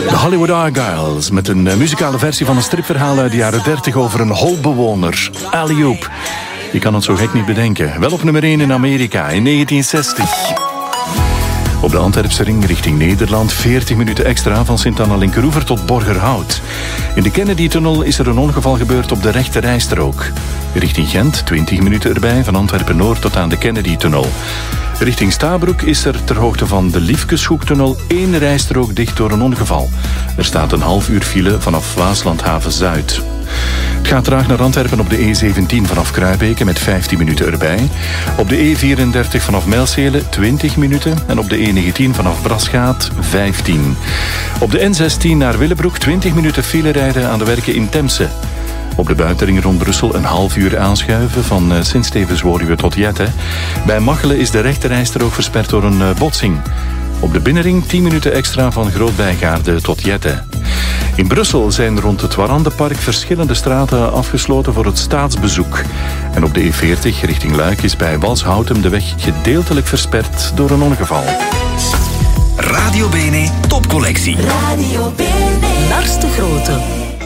De Hollywood Argyles met een muzikale versie van een stripverhaal uit de jaren 30 over een holbewoner, Alley-oop. Je kan het zo gek niet bedenken. Wel op nummer 1 in Amerika in 1960. Op de Antwerpse ring richting Nederland 40 minuten extra van Sint-Anna-Linkeroever tot Borgerhout. In de Kennedy-tunnel is er een ongeval gebeurd op de rechte rijstrook. Richting Gent 20 minuten erbij van Antwerpen-Noord tot aan de Kennedy-tunnel. Richting Stabroek is er ter hoogte van de Liefkeshoektunnel 1 rijstrook dicht door een ongeval. Er staat een half uur file vanaf Waaslandhaven-Zuid. Het gaat traag naar Antwerpen op de E17 vanaf Kruibeke met 15 minuten erbij. Op de E34 vanaf Mijlsele 20 minuten. En op de E19 vanaf Brasgaat 15. Op de N16 naar Willebroek 20 minuten file rijden aan de werken in Temse. Op de buitenring rond Brussel een half uur aanschuiven van Sint-Stevenswoluwe tot Jette. Bij Machelen is de rechterrijstrook versperd door een botsing. Op de binnenring 10 minuten extra van Groot-Bijgaarde tot Jette. In Brussel zijn rond het Warandenpark verschillende straten afgesloten voor het staatsbezoek. En op de E40 richting Luik is bij Walshoutem de weg gedeeltelijk versperd door een ongeval. Radio Bene Topcollectie. Radio Bene. Lars de Grote.